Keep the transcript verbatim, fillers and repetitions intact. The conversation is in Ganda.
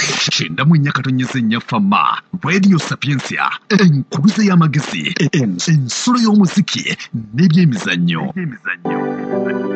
kyenda mu nnya katonnyesa ennya fama radio sapiensia enkuluze y'amagezi ensulo y'omuziki n'ebyemizannyo